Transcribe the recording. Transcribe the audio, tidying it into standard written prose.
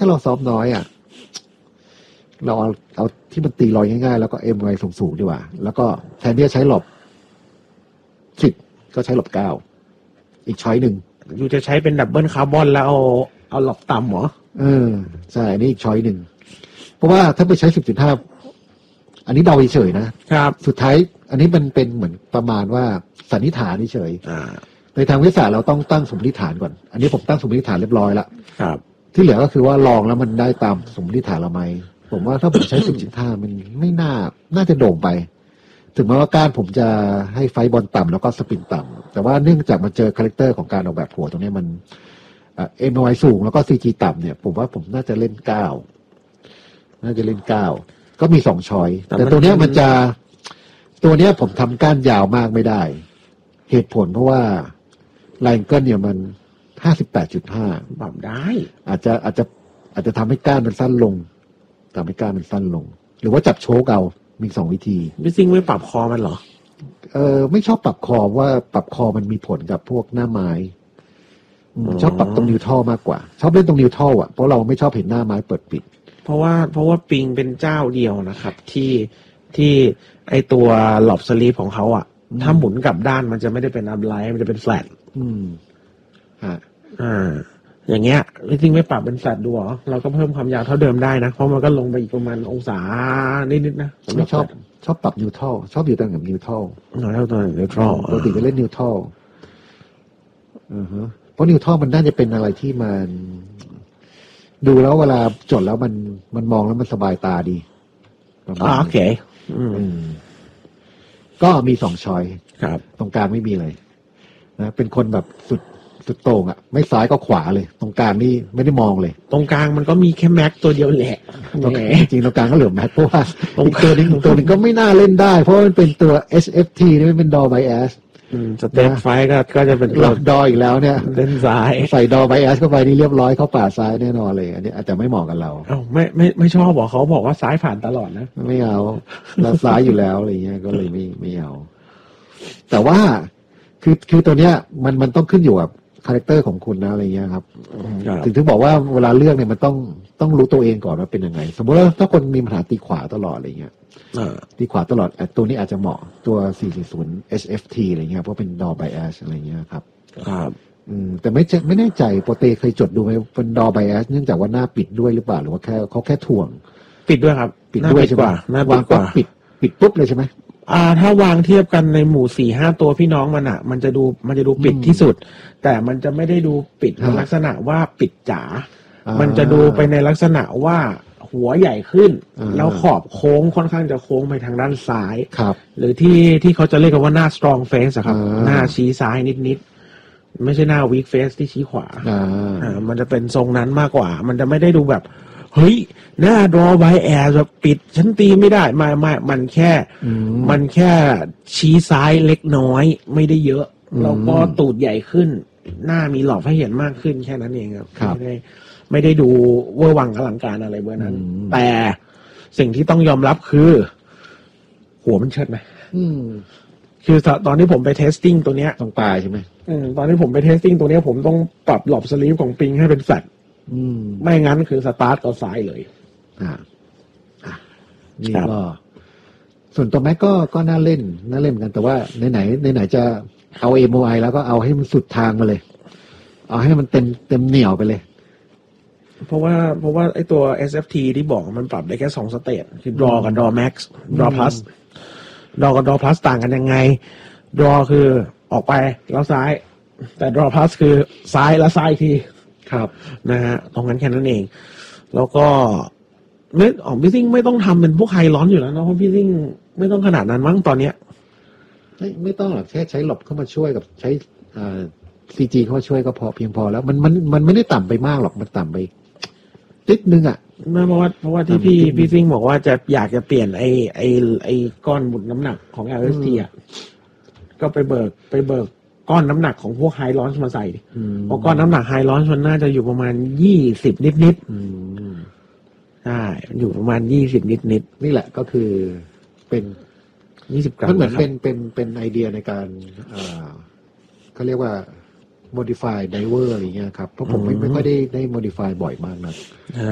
ถ้าเราซอฟน้อยอ่ะเราเอาที่มันตีลอยง่ายๆแล้วก็เอ็มไวสูงๆดีกว่าแล้วก็แทนที่จะใช้หลบ10ก็ใช้หลบ9อีกช้อยหนึ่งอยู่จะใช้เป็นดับเบิลคาร์บอนแล้วเอาหลบต่ำเหรอใช่อันนี้อีกช้อยหนึ่งเพราะว่าถ้าไปใช้ 10.5 อันนี้เดาเฉยๆนะครับสุดท้ายอันนี้มันเป็นเหมือนประมาณว่าสันนิษฐานเฉยในทางวิทยาศาสตร์เราต้องตั้งสมมติฐานก่อนอันนี้ผมตั้งสมมติฐานเรียบร้อยแล้วครับที่เหลือก็คือว่าลองแล้วมันได้ตามสมมติฐานเราไหมผมว่าถ้าผมใช้ 10.5 มันไม่น่าจะโด่งไปถึงแม้ว่าการผมจะให้ไฟบอลต่ำแล้วก็สปินต่ำแต่ว่าเนื่องจากมาเจอคาแรคเตอร์ของการออกแบบหัวตรงนี้มันเอ็มไอสูงแล้วก็ซีจีต่ำเนี่ยผมว่าผมน่าจะเล่น9ก็มี2ช้อยแต่ตัวเนี้ยมันจะตัวเนี้ยผมทำก้านยาวมากไม่ได้เหตุผลเพราะว่าไลน์เกิลเนี่ยมัน 58.5 ปรับได้อาจจะทำให้ก้านมันสั้นลงหรือว่าจับโชกเอามี2วิธีพี่ซิงไม่ปรับคอมันเหรอไม่ชอบปรับคอว่าปรับคอมันมีผลกับพวกหน้าไม้ชอบปรับตรงนิวทรัลมากกว่าชอบเล่นตรงนิวทรัลอ่ะเพราะเราไม่ชอบเห็นหน้าไม้เปิดปิดเพราะว่าปิงเป็นเจ้าเดียวนะครับที่ไอตัวหลบสลีปของเขาอ่ะถ้าหมุนกลับด้านมันจะไม่ได้เป็นอัพไลท์มันจะเป็นแฟลตอย่างเงี้ยพี่ซิงไม่ปรับเป็นแฟลตดูหรอเราก็เพิ่มความยาวเท่าเดิมได้นะเพราะมันก็ลงไปอีกประมาณองศานิดๆนะผมไม่ชอบปรับนิวทรัลชอบอยู่ตรงกับนิวทรัลนิวทรัลปกติจะเล่นนิวทรัลเพราะนิวทรัลมันน่าจะเป็นอะไรที่มันดูแล้วเวลาจดแล้วมันมองแล้วมันสบายตาดีโอเคก็มี2ช้อยครับตรงกลางไม่มีเลยนะเป็นคนแบบสุดโต่งอ่ะไม่ซ้ายก็ขวาเลยตรงกลางนี่ไม่ได้มองเลยตรงกลางมันก็มีแค่แม็กตัวเดียวแหละจริงตรงกลางก็เหลือแม็กเพราะว่าอีกตัวนึงก็ไม่น่าเล่นได้เพราะมันเป็นตัว SFT นี่มันเป็นดอไบแอสสเตปไฟก็จะเป็นดออีกแล้วเนี่ยเล่นซ้ายใส่ดอไบแอสเข้าไปนี่เรียบร้อยเข้าป่าซ้ายแน่นอนเลยอันนี้อาจจะไม่เหมาะกับเราไม่ชอบบอกเขาบอกว่าซ้ายผ่านตลอดนะไม่เอาเราซ้ายอยู่แล้วอะไรเงี้ยก็เลยไม่เอาแต่ว่าคือตัวเนี้ยมันต้องขึ้นอยู่กับคาแรคเตอร์ของคุณนะอะไรเงี้ยครับถึงบอกว่าเวลาเลือกเนี่ยมันต้องรู้ตัวเองก่อนว่าเป็นยังไงสมมติว่าถ้าคนมีปัญหาตีขวาตลอดอะไรเงี้ยตีขวาตลอดตัวนี้อาจจะเหมาะตัว 440 SFT อะไรเงี้ยเพราะเป็น door bias อะไรเงี้ยครับแต่ไม่แน่ใจโปรเตเคยจดดูไหมเป็น door bias เนื่องจากว่าหน้าปิดด้วยหรือเปล่าหรือว่าเขาแค่ถ่วงปิดด้วยครับปิดด้วยใช่ป่ะวางปิดปุ๊บเลยใช่ไหมถ้าวางเทียบกันในหมู่ 4-5 ตัวพี่น้องมันอ่ะมันจะดูปิดที่สุดแต่มันจะไม่ได้ดูปิดในลักษณะว่าปิดจ๋ามันจะดูไปในลักษณะว่าหัวใหญ่ขึ้นแล้วขอบโค้งค่อนข้างจะโค้งไปทางด้านซ้ายหรือที่เขาจะเรียกกันว่าหน้า strong face ครับหน้าชี้ซ้ายนิดๆไม่ใช่หน้า weak face ที่ชี้ขวามันจะเป็นทรงนั้นมากกว่ามันจะไม่ได้ดูแบบเฮ้ยหน้า draw by air แบบปิดฉันตีไม่ได้ไม่มันแค่ชี้ซ้ายเล็กน้อยไม่ได้เยอะแล้วก็ตูดใหญ่ขึ้นหน้ามีหลอกให้เห็นมากขึ้นแค่นั้นเองครับไม่ได้ดูเวอร์วังอลังการอะไรเบอร์นั้นแต่สิ่งที่ต้องยอมรับคือหัวมันเชิดไหมคือตอนที่ผมไปเทสติ้งตัวเนี้ยตรงปลายใช่ไหมตอนที่ผมไปเทสติ้งตัวเนี้ยผมต้องปรับหลบสลีปของปิงให้เป็นแฟลตไม่งั้นคือสตาร์ทก็ซ้ายเลยนี่ก็ส่วนตัวแม็กก็น่าเล่นเหมือนกันแต่ว่าไหนจะเอา MOI แล้วก็เอาให้มันสุดทางมาเลยเอาให้มันเต็มเหนี่ยวไปเลยเพราะว่าไอตัว SFT ที่บอกมันปรับได้แค่2สเตจคือ draw กับ draw max draw plus draw กับ draw plus ต่างกันยังไง draw คือออกไปแล้วซ้ายแต่ draw plus คือซ้ายแล้วซ้ายทีครับนะฮะตรงนั้นแค่นั้นเองแล้วก็พี่ซิ่งไม่ต้องทำเป็นพวกไฮร้อนอยู่แล้วนะเพราะพี่ซิ่งไม่ต้องขนาดนั้นมั้งตอนเนี้ยไม่ต้องหรอกแค่ใช้หลบเข้ามาช่วยกับใช้CG เข้ามาช่วยก็พอเพียงพอแล้วมันไม่ได้ต่ำไปมากหรอกมันต่ำไปนิดนึงอ่ะเพราะว่าที่พี่ซิ่งบอกว่าอยากจะเปลี่ยนไอ้ก้อนหมุนน้ำหนักของ LST อ่ะก็ไปเบิกก้อนน้ำหนักของพวกไฮลอนช์มาใส่เพราะก้อนน้ำหนักไฮลอนช์มันน่าจะอยู่ประมาณ20นิดใช่อยู่ประมาณ20นิดนี่แหละก็คือเป็น 20 กรัมมันเหมือนเป็นไอเดียในการเขาเรียกว่า modify diver อะไรเงี้ยครับเพราะผมไม่ค่อยได้ modify บ่อยมากนะ